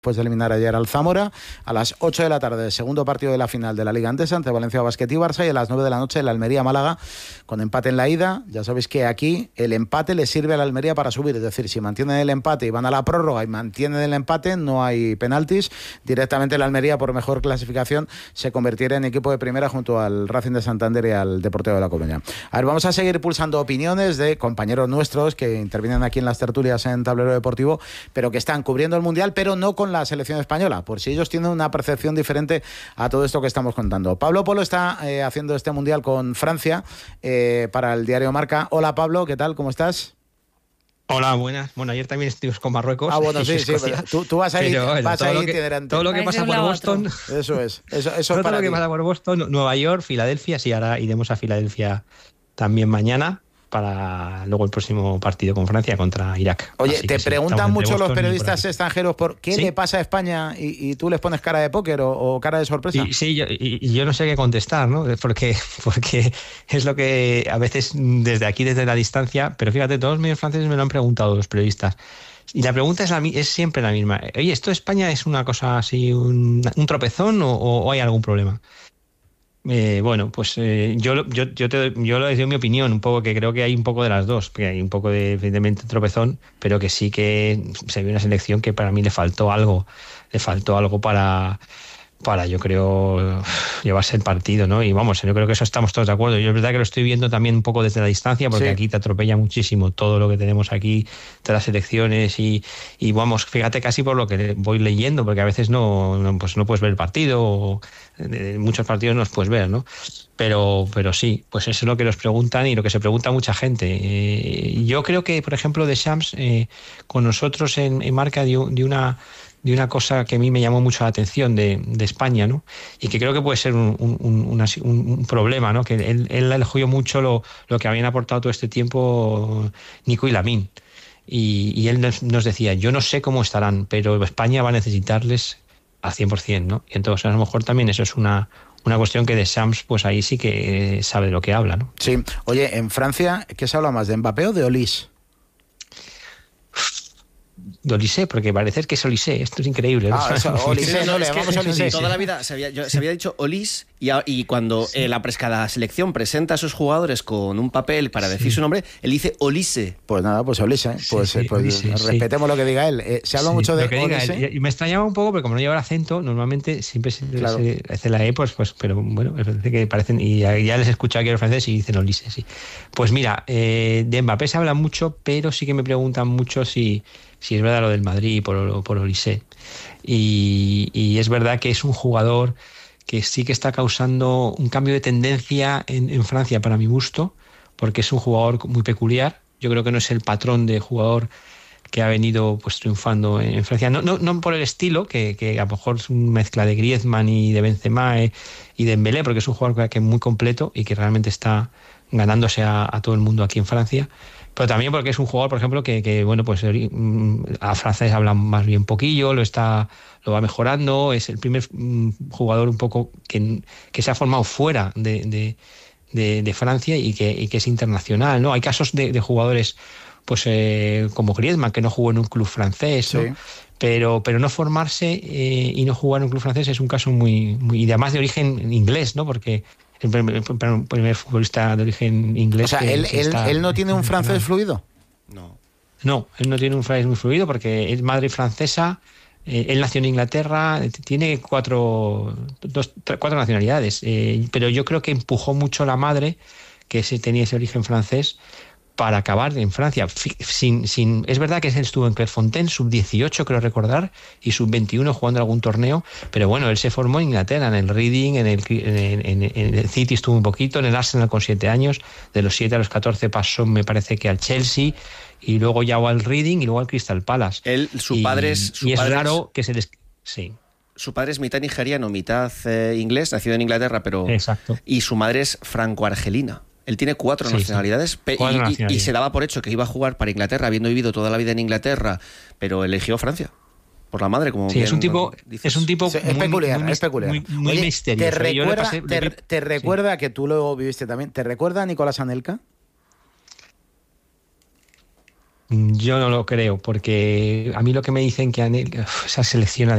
Pues de eliminar ayer al Zamora a las 8 de la tarde, segundo partido de la final de la Liga Andesa entre Valencia Basket y Barça, y a las 9 de la noche el Almería-Málaga con empate en la ida. Ya sabéis que aquí el empate le sirve a la Almería para subir, es decir, si mantienen el empate y van a la prórroga y mantienen el empate, no hay penaltis, directamente la Almería por mejor clasificación se convertirá en equipo de primera junto al Racing de Santander y al Deportivo de La Coruña. A ver, vamos a seguir pulsando opiniones de compañeros nuestros que intervienen aquí en las tertulias en Tablero Deportivo, pero que están cubriendo el Mundial, pero no con la selección española, por si ellos tienen una percepción diferente a todo esto que estamos contando. Pablo Polo está haciendo este Mundial con Francia para el diario Marca. Hola Pablo, ¿qué tal? ¿Cómo estás? Hola, buenas. Bueno, ayer también estuvimos con Marruecos. Ah, bueno, sí, tú vas ahí, vas ahí itinerante. Todo lo que pasa por Boston. Eso es. Eso todo lo que pasa por Boston, Nueva York, Filadelfia, sí, ahora iremos a Filadelfia también mañana para luego el próximo partido con Francia contra Irak. Oye, te preguntan mucho los periodistas extranjeros por qué le pasa a España y tú les pones cara de póker o cara de sorpresa. Yo no sé qué contestar, ¿no? Porque es lo que a veces desde aquí, desde la distancia, pero fíjate, todos los medios franceses me lo han preguntado los periodistas. Y la pregunta es siempre la misma. Oye, ¿esto de España es una cosa así, un tropezón o hay algún problema? Bueno, pues yo les doy mi opinión, un poco que creo que hay un poco de las dos, que hay un poco de evidentemente tropezón, pero que sí que se ve una selección que para mí le faltó algo para yo creo llevarse el partido, ¿no? Y vamos, yo creo que eso estamos todos de acuerdo. Yo es verdad que lo estoy viendo también un poco desde la distancia, porque aquí te atropella muchísimo todo lo que tenemos aquí, todas las selecciones y vamos, fíjate casi por lo que voy leyendo, porque a veces no puedes ver el partido, o muchos partidos no los puedes ver, ¿no? Pero sí, pues eso es lo que nos preguntan y lo que se pregunta mucha gente. Yo creo que, por ejemplo, Deschamps con nosotros en Marca dio una cosa que a mí me llamó mucho la atención de España, ¿no? Y que creo que puede ser un problema, ¿no? Que él elogió mucho lo que habían aportado todo este tiempo Nico y Lamine. Y él nos decía, yo no sé cómo estarán, pero España va a necesitarles al 100%, ¿no? Y entonces a lo mejor también eso es una cuestión que Deschamps, pues ahí sí que sabe de lo que habla, ¿no? Sí. Oye, en Francia, ¿qué se habla más, de Mbappé o de Olise? De Olise, porque parece que es Olise, esto es increíble. Olise, no, le llamamos Olise. Toda la vida se había dicho Olise y cuando cada selección presenta a sus jugadores con un papel para decir su nombre, él dice Olise. Pues nada, pues Olise. Olise, respetemos lo que diga él. Se habla mucho de Olise. Y me extrañaba un poco, porque como no lleva el acento, normalmente siempre se hace la E, pues, pero bueno, parece que parecen, y ya les he escuchado aquí a los franceses y dicen Olise, sí. Pues mira, de Mbappé se habla mucho, pero sí que me preguntan mucho si es verdad lo del Madrid por Olise. Y es verdad que es un jugador que sí que está causando un cambio de tendencia en Francia para mi gusto, porque es un jugador muy peculiar. Yo creo que no es el patrón de jugador que ha venido pues triunfando en Francia. No por el estilo, que a lo mejor es una mezcla de Griezmann y de Benzema y de Dembélé, porque es un jugador que es muy completo y que realmente está ganándose a todo el mundo aquí en Francia. Pero también porque es un jugador, por ejemplo, que bueno, pues a francés habla más bien poquillo, lo va mejorando, es el primer jugador un poco que se ha formado fuera de Francia y que es internacional, ¿no? Hay casos de jugadores pues como Griezmann, que no jugó en un club francés, ¿no? Sí. Pero no formarse y no jugar en un club francés es un caso muy y además de origen inglés, ¿no? Porque el primer futbolista de origen inglés. O sea, ¿él no tiene un francés fluido? No, él no tiene un francés muy fluido porque es madre francesa, él nació en Inglaterra, tiene cuatro nacionalidades, pero yo creo que empujó mucho la madre, que tenía ese origen francés, para acabar en Francia. Es verdad que él estuvo en Clairefontaine, sub-18 creo recordar, y sub-21 jugando algún torneo, pero bueno, él se formó en Inglaterra, en el Reading, en el City estuvo un poquito, en el Arsenal con 7 años, de los 7 a los 14 pasó, me parece que al Chelsea, y luego ya al Reading y luego al Crystal Palace. Su padre es raro que se sí. Su padre es mitad nigeriano, mitad inglés, nacido en Inglaterra, pero exacto. Y su madre es franco-argelina. Él tiene 4 nacionalidades, y se daba por hecho que iba a jugar para Inglaterra, habiendo vivido toda la vida en Inglaterra, pero eligió Francia por la madre, como es un tipo es peculiar. Muy Oye, misterioso. ¿Te recuerda que tú lo viviste también? ¿Te recuerda a Nicolás Anelka? Yo no lo creo, porque a mí lo que me dicen que esa selección